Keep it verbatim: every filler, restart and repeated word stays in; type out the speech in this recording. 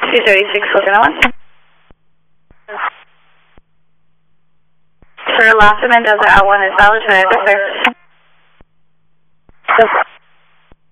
two thirty-six, one. For Lofton Mendoza, L one is valid, try to